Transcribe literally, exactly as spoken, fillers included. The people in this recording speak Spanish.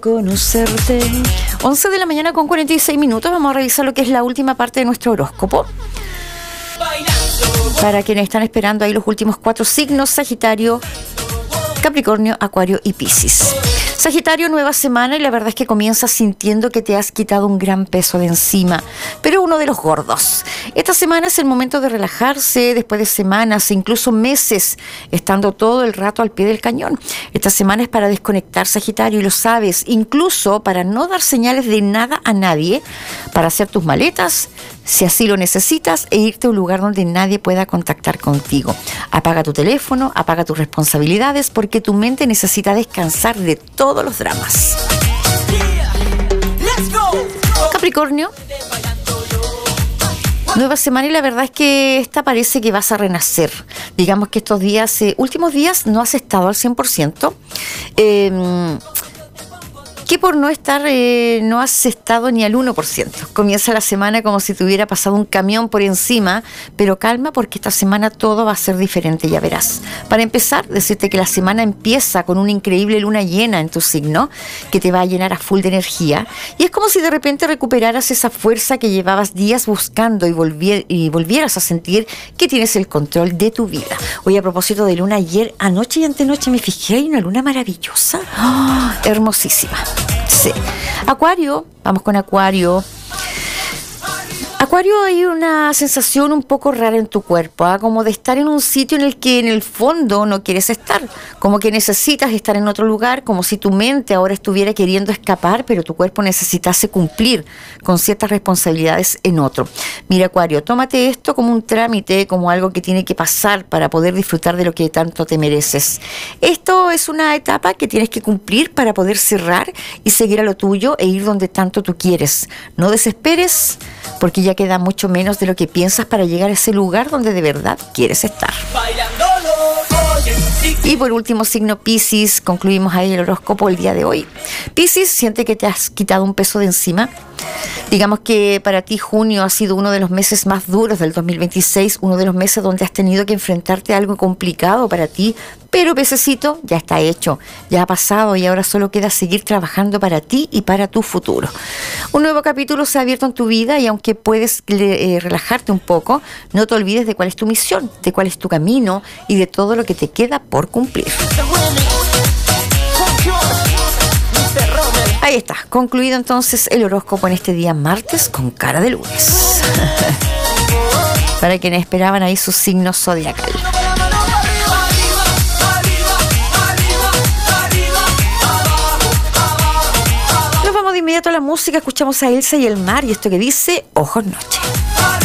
Conocerte. once de la mañana con cuarenta y seis minutos. Vamos a revisar lo que es la última parte de nuestro horóscopo. Para quienes están esperando ahí los últimos cuatro signos: Sagitario, Capricornio, Acuario y Piscis. Sagitario, nueva semana, y la verdad es que comienzas sintiendo que te has quitado un gran peso de encima, pero uno de los gordos. Esta semana es el momento de relajarse después de semanas e incluso meses estando todo el rato al pie del cañón. Esta semana es para desconectar, Sagitario, y lo sabes, incluso para no dar señales de nada a nadie, para hacer tus maletas, si así lo necesitas, e irte a un lugar donde nadie pueda contactar contigo. Apaga tu teléfono, apaga tus responsabilidades, porque tu mente necesita descansar de todos los dramas. Capricornio, nueva semana, y la verdad es que esta parece que vas a renacer. Digamos que estos días, eh, últimos días, no has estado al cien por ciento. Eh, que por no estar, eh, no has estado ni al uno por ciento. Comienza la semana como si te hubiera pasado un camión por encima, pero calma, porque esta semana todo va a ser diferente, ya verás. Para empezar, decirte que la semana empieza con una increíble luna llena en tu signo, que te va a llenar a full de energía, y es como si de repente recuperaras esa fuerza que llevabas días buscando y, volvier- y volvieras a sentir que tienes el control de tu vida. Hoy, a propósito de luna, ayer, anoche y antenoche me fijé, hay una luna maravillosa, ¡oh!, hermosísima. Sí. Acuario, vamos con Acuario. Acuario, hay una sensación un poco rara en tu cuerpo, ¿eh? Como de estar en un sitio en el que en el fondo no quieres estar, como que necesitas estar en otro lugar, como si tu mente ahora estuviera queriendo escapar, pero tu cuerpo necesitase cumplir con ciertas responsabilidades en otro. Mira, Acuario, tómate esto como un trámite, como algo que tiene que pasar para poder disfrutar de lo que tanto te mereces. Esto es una etapa que tienes que cumplir para poder cerrar y seguir a lo tuyo e ir donde tanto tú quieres. No desesperes, porque ya queda mucho menos de lo que piensas para llegar a ese lugar donde de verdad quieres estar. Y por último, signo Piscis, concluimos ahí el horóscopo el día de hoy. Piscis, siente que te has quitado un peso de encima. Digamos que para ti junio ha sido uno de los meses más duros del dos mil veintiséis, uno de los meses donde has tenido que enfrentarte a algo complicado para ti, pero pececito, ya está hecho, ya ha pasado, y ahora solo queda seguir trabajando para ti y para tu futuro. Un nuevo capítulo se ha abierto en tu vida, y aunque puedes eh, relajarte un poco, no te olvides de cuál es tu misión, de cuál es tu camino y de todo lo que te queda por cumplir. Ahí está, concluido entonces el horóscopo en este día martes con cara de lunes. Para quienes esperaban ahí su signo zodiacal. Nos vamos de inmediato a la música, escuchamos a Elsa y el mar y esto que dice Ojos Noche.